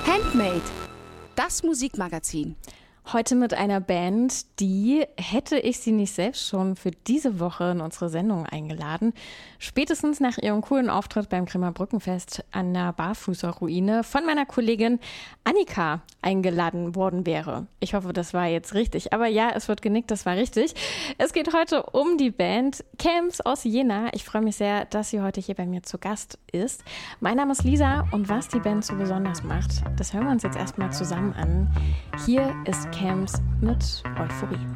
Handmade, das Musikmagazin. Heute mit einer Band, die, hätte ich sie nicht selbst schon für diese Woche in unsere Sendung eingeladen, spätestens nach ihrem coolen Auftritt beim Grimmer Brückenfest an der Barfüßerruine von meiner Kollegin Annika eingeladen worden wäre. Ich hoffe, das war jetzt richtig. Aber ja, es wird genickt, das war richtig. Es geht heute um die Band Camps aus Jena. Ich freue mich sehr, dass sie heute hier bei mir zu Gast ist. Mein Name ist Lisa und was die Band so besonders macht, das hören wir uns jetzt erstmal zusammen an. Hier ist Camps mit Euphorie.